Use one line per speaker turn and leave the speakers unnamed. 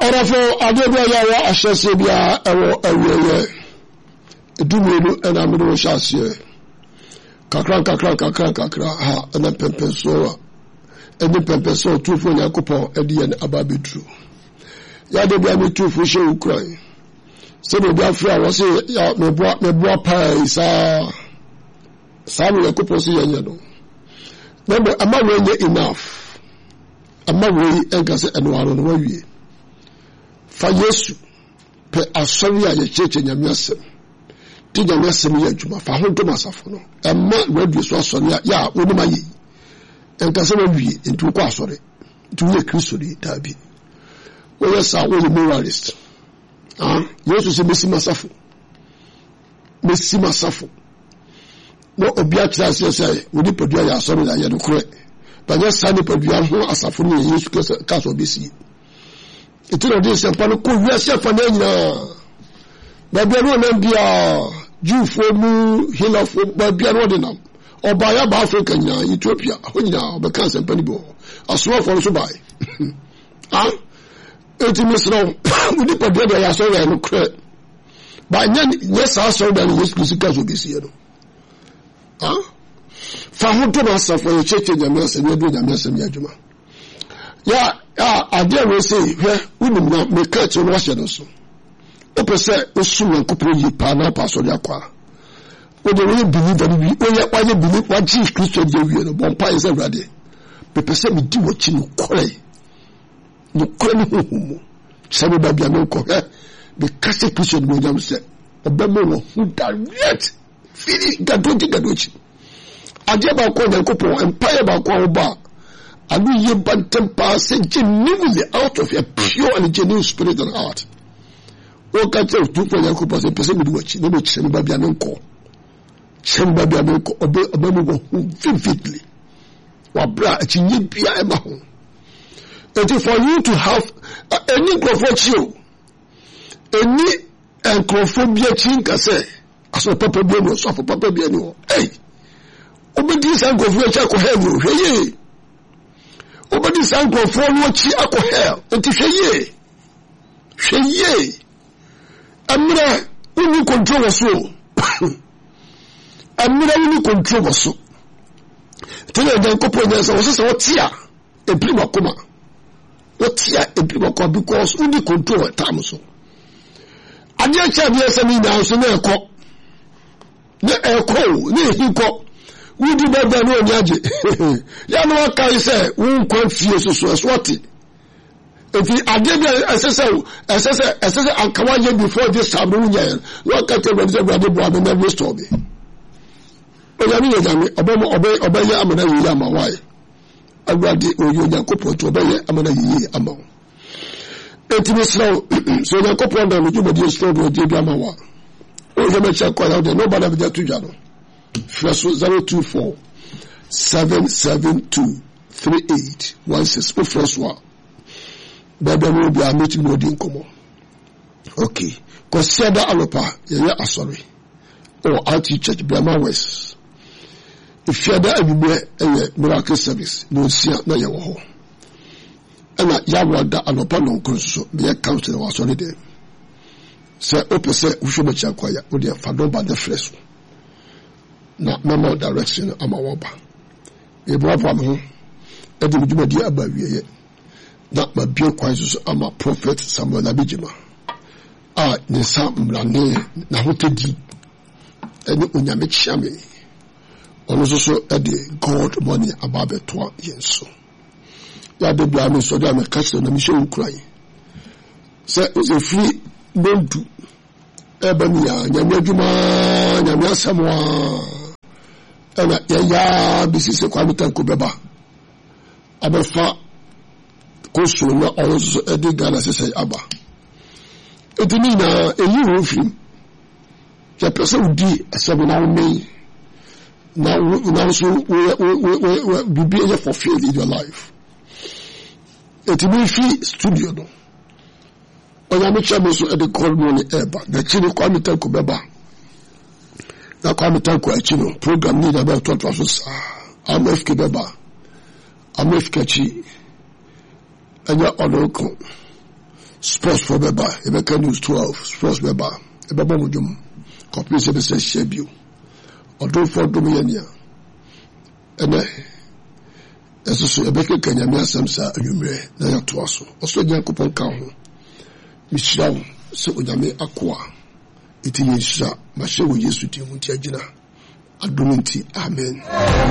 Orafo adebia ya ahyese bia ewo awieye edumelu ena me do hyase kakra ha ena pempenso eni pempenso tufo Yakobon ediye ababetru ya debia me tufo hye Ukraine se do bia fra wo se ya meboa pa isa samu Yakobon se yanya no bebe ama we enough ama we engase enwaro no wawie fa Yesu pe asori a ye cheche nyamiasem ti nyamiasem ye adwuma fa ho dom asafo no emma wadu so asori ya wonima yi enkase wawie ntu ko asori ntu ye Kristo di dabi wo yesa wo ye moralist Yesu se mesi masafo no obi a kira se wodi padua ya asori ya ye no kure banya sane padua ho asafo no Yesu ka so besi itu no dey sempa no ko wiase fa na nyina ba bia no na bia Jufo mu hilafo ba bia no de nam oba ya ba Africa nyina Ethiopia ho nyina obeka sempa ni bo aso for so bai eti misro udi padua de ya so ya no kre ba nya sa so da ni Yesu Kristo ka so besi no fa ho to ba sa for ye cheche nyamese ne do nyamese mi adwuma ya ade we say hwe wunum na me ka che no wa no so o pese osu Yankopon yi pa na pa so ya kwa o de we believe that we o ya kwa ye believe wa Jesus Christ de we no bon pa is everade pe pese me di wachi no kore ni homo se me ba bia no ko be kase Christ de jam se obemo no hu direct fili gadochi ade ba ko Yankopon empire ba ko ba and you bantam pass genuinely out of a pure and genuine spirit and heart. O catch of two for Yakobon, a person with which no Chen Babianco. Chen Babianco, obey vividly. Wabra, Chinipia Emaho. It is for you to have any crofotio, any and crophobia chinka say, as a papa biano, so for papa biano. Hey, obedience and go for a check of heaven, hey. Obadi sanko for watchi akọ hell enti hweye amira uni control waso amira uni control waso tele Yankopon ya so so tia ebri makoma otia ebri makoma because uni control time so ade acha bi esemi na so na ekọ na ehiko wudi baba no nyaje ya no aka say won kwa fie so swati if agebe assess ankawaje before this time no nya no aka tell them say brother boy na restore me o ya ni yami obey amana yi ama why agwade oyo Yankopon to obey amana yi ama etimi slow so Yankopon da no jubodi slow do dey bi ama wa o je me check kwa there nobody be there to jano First 024 772 3816. First one. Baby will be a meeting wording come. Okay. Consider Alopa, yeah, sorry. Or Anti Church Brahma West. If you're there everywhere, a miracle service, no see no yawo. And that Yawada Alopa no conso, be a council was on there. Say, open say, we should make a quiet with their fadon by the fresh one. Na mama direction amawoba ebo afam ho edi djumadi abawiye na mabie kwanso ama prophet Samuel Abijima ne sam mrane na hotedi eni onyame chiame ono so edi God money ababeto yenso ya de bia me so da me kache na mi she Ukraine se o free bondu ebe ya nyame adwuma nyame asamwa ana ya bisise kwa mitanko beba abefa koso na onzo edi Ghana sese aba etini na eyi rofim ya pese udi asabe na me na so we be able fulfill in your life etini fi studio no onya me chamo so edi call money eba na chini kwa mitanko beba na kwa mitanko achino program need about 12 hours amfk beba amfk chi anya onoko sports for beba ebeka news 12 sports beba ebeba mudum complete se share bio odo for dum yania ene eso ebeka kanyame asamsa anwumre na ya to aso oso nyankopon ka ho mishira se onyame akoa iti yesha ma hye wo Yesu ti mu ti agina adominti amen.